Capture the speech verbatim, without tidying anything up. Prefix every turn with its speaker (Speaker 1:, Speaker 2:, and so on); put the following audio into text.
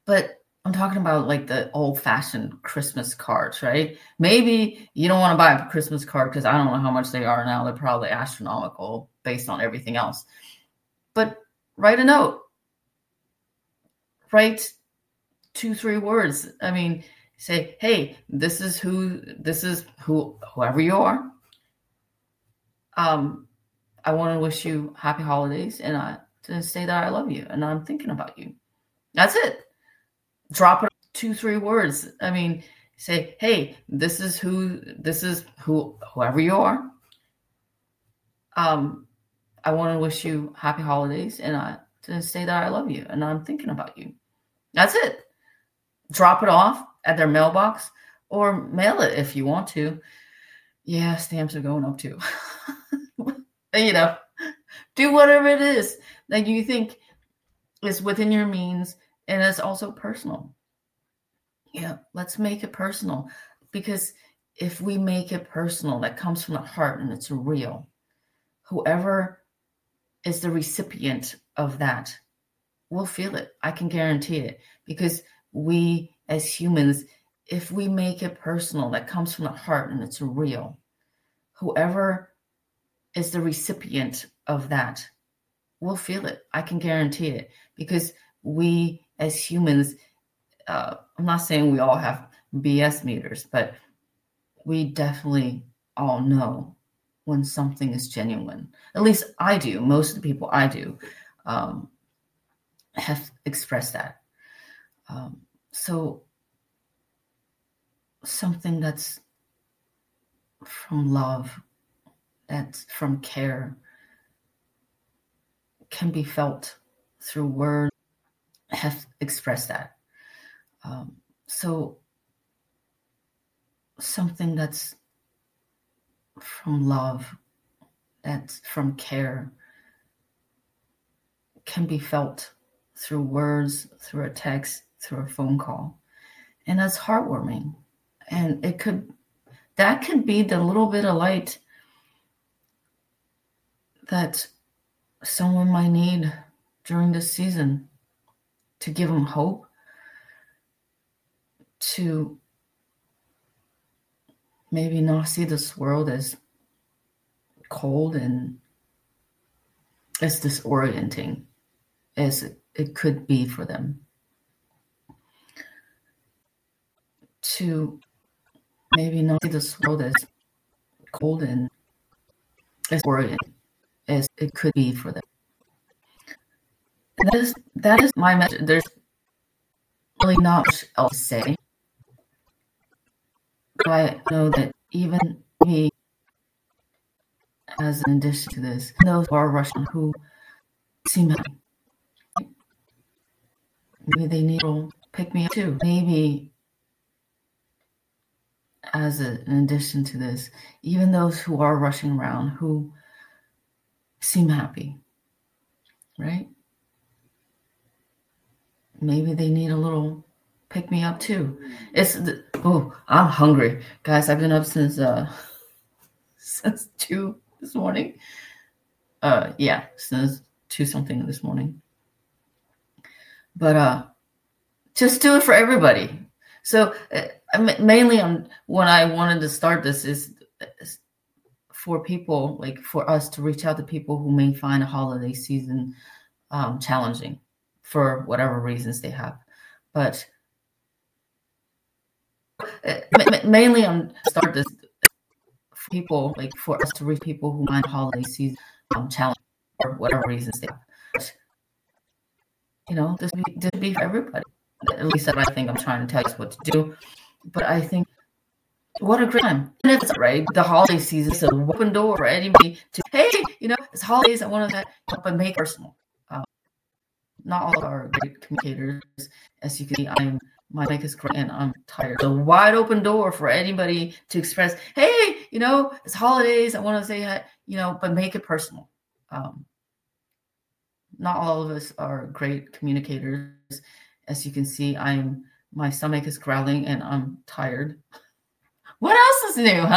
Speaker 1: But I'm talking about like the old-fashioned Christmas cards, right? Maybe you don't want to buy a Christmas card because I don't know how much they are now. They're probably astronomical based on everything else. But write a note. Write two, three words. I mean, say, hey, this is who, this is who, whoever you are. Um, I want to wish you happy holidays and I, to say that I love you and I'm thinking about you. That's it. Drop it two, three words. I mean, say, hey, this is who, this is who, whoever you are. Um, I want to wish you happy holidays and I, to say that I love you and I'm thinking about you. That's it. Drop it off at their mailbox or mail it if you want to. Yeah, stamps are going up too. You know, do whatever it is that you think is within your means and it's also personal. Yeah, let's make it personal because if we make it personal, that comes from the heart and it's real. Whoever is the recipient of that will feel it. I can guarantee it because we as humans, if we make it personal, that comes from the heart and it's real. Whoever is the recipient of that will feel it. I can guarantee it because we as humans, uh, I'm not saying we all have B S meters, but we definitely all know when something is genuine. At least I do. Most of the people I do um, have expressed that. Um, so something that's from love, that's from care, can be felt through words, have expressed that. Um, so something that's from love, that's from care, can be felt through words, through a text, through a phone call. And that's heartwarming. And it could, that could be the little bit of light that someone might need during this season to give them hope, to maybe not see this world as cold and as disorienting as it, it could be for them. To maybe not see this world as cold and as disorienting as it could be for them. And that is, that is my message. There's really not much else to say. But I know that even me, as an addition to this, those who are Russian who seem happy, maybe they need to pick me up too. Maybe as a, an addition to this, even those who are rushing around who seem happy, right? Maybe they need a little pick me up too. It's the, oh, I'm hungry, guys. I've been up since uh since two this morning. Uh, yeah, since two something this morning. But uh, just do it for everybody. So uh, mainly on when I wanted to start this is, is for people, like for us to reach out to people who may find a holiday season um, challenging for whatever reasons they have. But uh, mainly on start this for people, like for us to reach people who find holiday season um, challenging for whatever reasons they have. But, you know, this be, this be for everybody. At least that I think I'm trying to tell you what to do. But I think what a great time. And if it's right, the holiday season is an open door for anybody to, hey, you know, it's holidays. I want to help and make it personal. Um, not all are great communicators. As you can see, I'm my mic is great and I'm tired. So wide open door for anybody to express, hey, you know, it's holidays. I want to say, you know, but make it personal. Um, not all of us are great communicators. As you can see, I'm my stomach is growling and I'm tired. What else is new, huh?